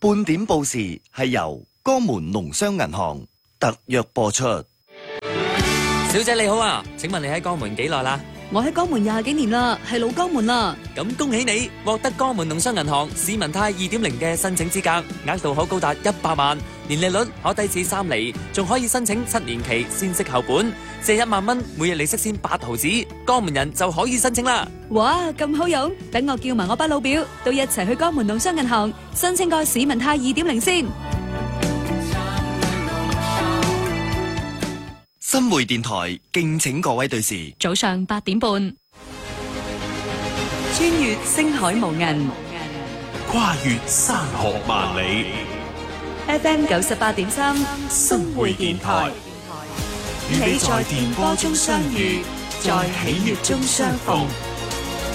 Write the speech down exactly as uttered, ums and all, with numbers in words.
半點報時係由江門農商銀行特約播出。 小姐你好啊，請問你喺江門幾耐啦？ 我喺江門廿幾年啦，係老江門啦。 咁恭喜你獲得江門農商銀行市民貸二點零嘅申請資格，額度可高達一百萬，年利率可低至三厘，仲可以申請七年期先息後本，借一萬蚊，每日利息先八毫子，江門人就可以申請啦。 哇，咁好用！等我叫埋我班老表，都一齊去江門農商銀行申請個市民貸二點零先。 新匯電台敬請各位對視， 早上八點半，穿越星海無垠， 跨越山河萬里。 F M 九十八點三，新匯電台，與你在電波中相遇，在喜悅中相逢。